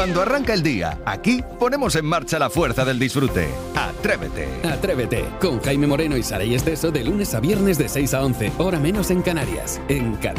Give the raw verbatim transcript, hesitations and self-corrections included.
Cuando arranca el día, aquí ponemos en marcha la fuerza del disfrute. Atrévete. Atrévete, con Jaime Moreno y Saray Esteso de lunes a viernes de seis a once, hora menos en Canarias. En Canarias.